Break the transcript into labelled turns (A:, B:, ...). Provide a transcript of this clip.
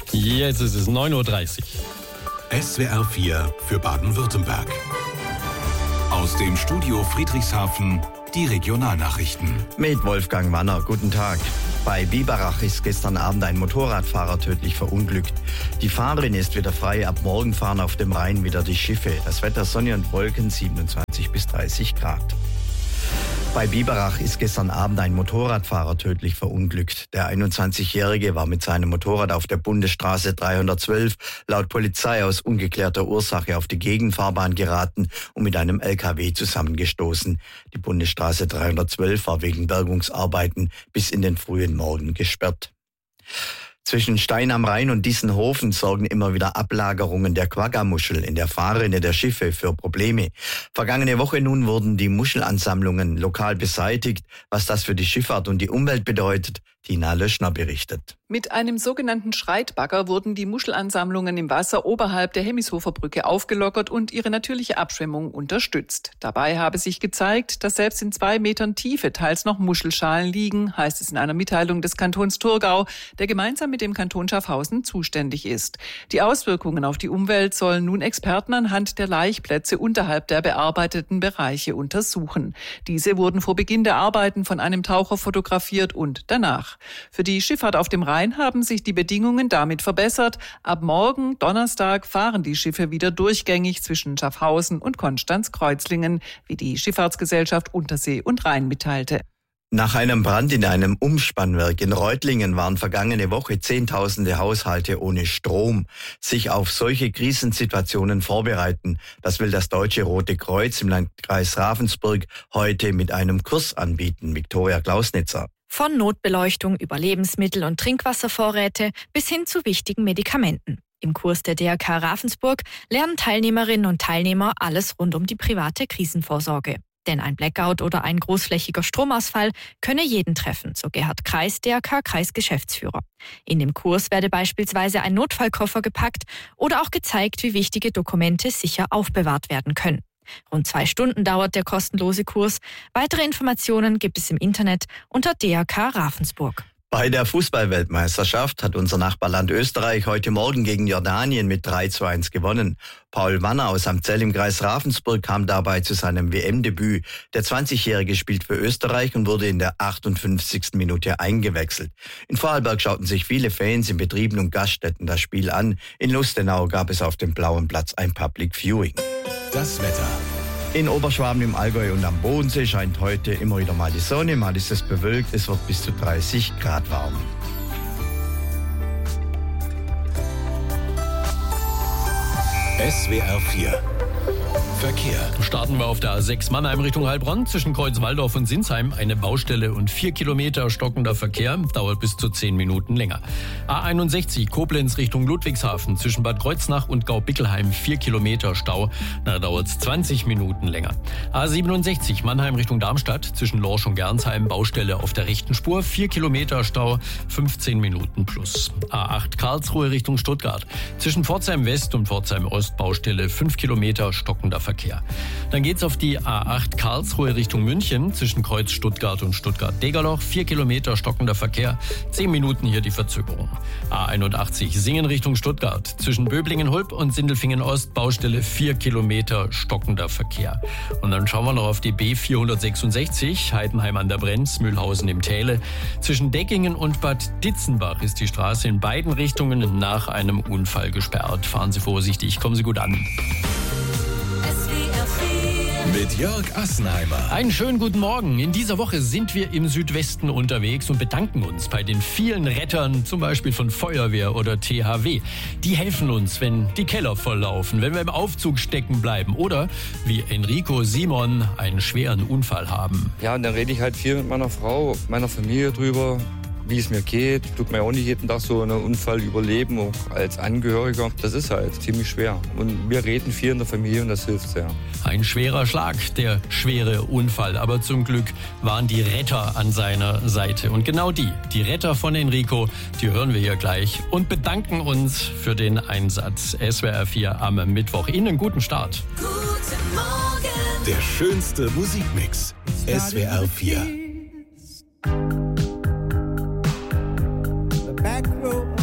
A: Jetzt ist es 9:30 Uhr.
B: SWR 4 für Baden-Württemberg. Aus dem Studio Friedrichshafen die Regionalnachrichten.
C: Mit Wolfgang Wanner, guten Tag. Bei Biberach ist gestern Abend ein Motorradfahrer tödlich verunglückt. Die Fahrerin ist wieder frei. Ab morgen fahren auf dem Rhein wieder die Schiffe. Das Wetter Sonne und Wolken, 27 bis 30 Grad. Bei Biberach ist gestern Abend ein Motorradfahrer tödlich verunglückt. Der 21-Jährige war mit seinem Motorrad auf der Bundesstraße 312 laut Polizei aus ungeklärter Ursache auf die Gegenfahrbahn geraten und mit einem LKW zusammengestoßen. Die Bundesstraße 312 war wegen Bergungsarbeiten bis in den frühen Morgen gesperrt. Zwischen Stein am Rhein und Dissenhofen sorgen immer wieder Ablagerungen der Quagga-Muschel in der Fahrrinne der Schiffe für Probleme. Vergangene Woche nun wurden die Muschelansammlungen lokal beseitigt. Was das für die Schifffahrt und die Umwelt bedeutet, Tina Löschner berichtet.
D: Mit einem sogenannten Schreitbagger wurden die Muschelansammlungen im Wasser oberhalb der Hemmishofer Brücke aufgelockert und ihre natürliche Abschwemmung unterstützt. Dabei habe sich gezeigt, dass selbst in 2 Metern Tiefe teils noch Muschelschalen liegen, heißt es in einer Mitteilung des Kantons Thurgau, der gemeinsam mit dem Kanton Schaffhausen zuständig ist. Die Auswirkungen auf die Umwelt sollen nun Experten anhand der Laichplätze unterhalb der bearbeiteten Bereiche untersuchen. Diese wurden vor Beginn der Arbeiten von einem Taucher fotografiert und danach. Für die Schifffahrt auf dem Rhein haben sich die Bedingungen damit verbessert. Ab morgen, Donnerstag, fahren die Schiffe wieder durchgängig zwischen Schaffhausen und Konstanz-Kreuzlingen, wie die Schifffahrtsgesellschaft Untersee und Rhein mitteilte.
C: Nach einem Brand in einem Umspannwerk in Reutlingen waren vergangene Woche Zehntausende Haushalte ohne Strom. Sich auf solche Krisensituationen vorbereiten, das will das Deutsche Rote Kreuz im Landkreis Ravensburg heute mit einem Kurs anbieten. Viktoria Klausnitzer.
E: Von Notbeleuchtung über Lebensmittel- und Trinkwasservorräte bis hin zu wichtigen Medikamenten. Im Kurs der DRK Ravensburg lernen Teilnehmerinnen und Teilnehmer alles rund um die private Krisenvorsorge. Denn ein Blackout oder ein großflächiger Stromausfall könne jeden treffen, so Gerhard Kreis, DRK-Kreisgeschäftsführer. In dem Kurs werde beispielsweise ein Notfallkoffer gepackt oder auch gezeigt, wie wichtige Dokumente sicher aufbewahrt werden können. Rund 2 Stunden dauert der kostenlose Kurs. Weitere Informationen gibt es im Internet unter DRK Ravensburg.
C: Bei der Fußball-Weltmeisterschaft hat unser Nachbarland Österreich heute Morgen gegen Jordanien mit 3:1 gewonnen. Paul Wanner aus Amzell im Kreis Ravensburg kam dabei zu seinem WM-Debüt. Der 20-Jährige spielt für Österreich und wurde in der 58. Minute eingewechselt. In Vorarlberg schauten sich viele Fans in Betrieben und Gaststätten das Spiel an. In Lustenau gab es auf dem Blauen Platz ein Public Viewing.
B: Das Wetter.
C: In Oberschwaben, im Allgäu und am Bodensee scheint heute immer wieder mal die Sonne, mal ist es bewölkt, es wird bis zu 30 Grad warm.
B: SWR 4 Verkehr.
A: Starten wir auf der A6 Mannheim Richtung Heilbronn. Zwischen Kreuzwaldorf und Sinsheim eine Baustelle und 4 Kilometer stockender Verkehr. Dauert bis zu 10 Minuten länger. A61 Koblenz Richtung Ludwigshafen. Zwischen Bad Kreuznach und Gaubickelheim 4 Kilometer Stau. Da dauert es 20 Minuten länger. A67 Mannheim Richtung Darmstadt. Zwischen Lorsch und Gernsheim Baustelle auf der rechten Spur. 4 Kilometer Stau, 15 Minuten plus. A8 Karlsruhe Richtung Stuttgart. Zwischen Pforzheim West und Pforzheim Ost Baustelle 5 Kilometer stockender Verkehr. Dann geht's auf die A8 Karlsruhe Richtung München. Zwischen Kreuz Stuttgart und Stuttgart-Degerloch 4 Kilometer stockender Verkehr. 10 Minuten hier die Verzögerung. A81 Singen Richtung Stuttgart. Zwischen Böblingen-Hulb und Sindelfingen-Ost Baustelle 4 Kilometer stockender Verkehr. Und dann schauen wir noch auf die B466 Heidenheim an der Brenz, Mühlhausen im Täle. Zwischen Deckingen und Bad Ditzenbach ist die Straße in beiden Richtungen nach einem Unfall gesperrt. Fahren Sie vorsichtig, kommen Sie gut an.
B: Mit Jörg Assenheimer.
A: Einen schönen guten Morgen. In dieser Woche sind wir im Südwesten unterwegs und bedanken uns bei den vielen Rettern, zum Beispiel von Feuerwehr oder THW. Die helfen uns, wenn die Keller volllaufen, wenn wir im Aufzug stecken bleiben oder wie Enrico Simon einen schweren Unfall haben.
F: Ja, und dann rede ich halt viel mit meiner Frau, meiner Familie drüber, wie es mir geht. Tut mir ja auch nicht jeden Tag so einen Unfall überleben, auch als Angehöriger. Das ist halt ziemlich schwer. Und wir reden viel in der Familie und das hilft sehr.
A: Ein schwerer Schlag, der schwere Unfall. Aber zum Glück waren die Retter an seiner Seite. Und genau die Retter von Enrico, die hören wir hier gleich und bedanken uns für den Einsatz. SWR 4 am Mittwoch. Ihnen einen guten Start.
B: Guten Morgen. Der schönste Musikmix. SWR 4.
G: Back row